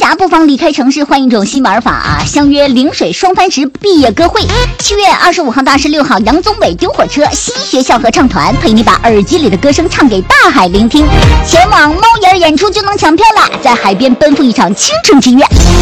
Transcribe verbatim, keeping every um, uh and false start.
侠不妨离开城市，换一种新玩法啊！相约陵水双帆池毕业歌会，七月二十五号到二十六号，杨宗纬丢火车新学校合唱团陪你把耳机里的歌声唱给大海聆听。前往猫眼演出就能抢票啦！在海边奔赴一场青春之约。